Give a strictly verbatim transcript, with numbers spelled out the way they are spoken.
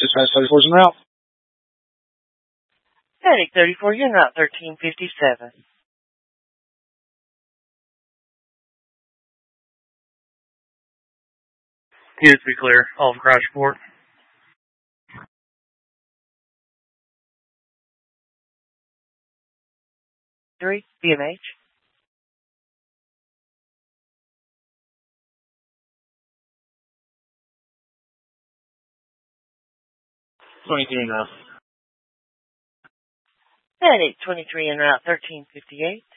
Dispatch thirty-four is en route. Medic thirty-four, you're en route thirteen fifty-seven. Unit to be clear. All crash report. Three, B M H. twenty-three en route. Medic twenty-three en route thirteen fifty-eight.